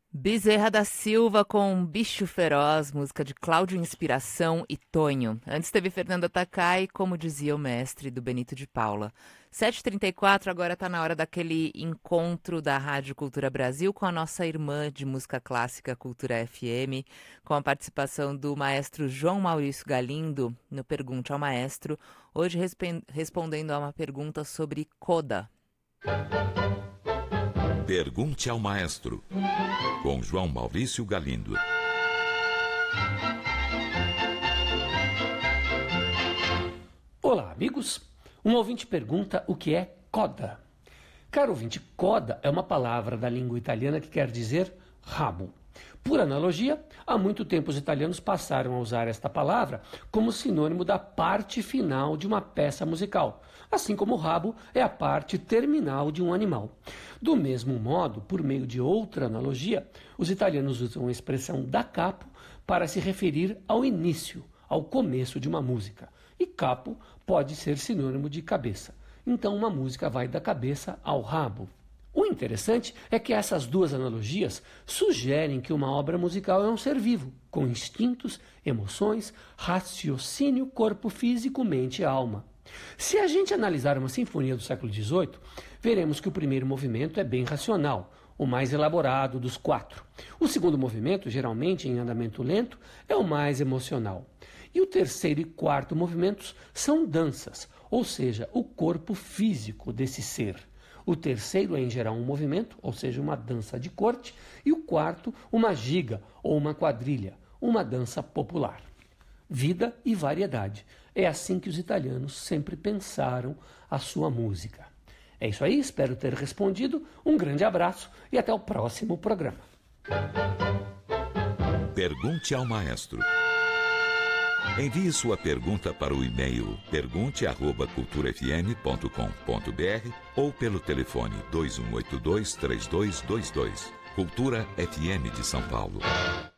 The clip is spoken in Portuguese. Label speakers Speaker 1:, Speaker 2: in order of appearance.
Speaker 1: Bezerra da Silva com Bicho Feroz, música de Cláudio Inspiração e Tonho. Antes teve Fernanda Takai, como dizia o mestre, do Benito de Paula. 7h34, agora está na hora daquele encontro da Rádio Cultura Brasil com a nossa irmã de música clássica Cultura FM, com a participação do maestro João Maurício Galindo no Pergunte ao Maestro, hoje respondendo a uma pergunta sobre coda.
Speaker 2: Pergunte ao Maestro, com João Maurício Galindo.
Speaker 3: Olá, amigos. Um ouvinte pergunta o que é coda. Caro ouvinte, coda é uma palavra da língua italiana que quer dizer rabo. Por analogia, há muito tempo os italianos passaram a usar esta palavra como sinônimo da parte final de uma peça musical, assim como o rabo é a parte terminal de um animal. Do mesmo modo, por meio de outra analogia, os italianos usam a expressão da capo para se referir ao início, ao começo de uma música. E capo pode ser sinônimo de cabeça. Então uma música vai da cabeça ao rabo. O interessante é que essas duas analogias sugerem que uma obra musical é um ser vivo, com instintos, emoções, raciocínio, corpo físico, mente e alma. Se a gente analisar uma sinfonia do século XVIII, veremos que o primeiro movimento é bem racional, o mais elaborado dos 4. O segundo movimento, geralmente em andamento lento, é o mais emocional. E o terceiro e quarto movimentos são danças, ou seja, o corpo físico desse ser. O terceiro é, em geral, um movimento, ou seja, uma dança de corte, e o quarto, uma giga ou uma quadrilha, uma dança popular. Vida e variedade. É assim que os italianos sempre pensaram a sua música. É isso aí, espero ter respondido. Um grande abraço e até o próximo programa.
Speaker 2: Pergunte ao Maestro. Envie sua pergunta para o e-mail pergunte@culturafm.com.br ou pelo telefone 2182-3222. Cultura FM de São Paulo.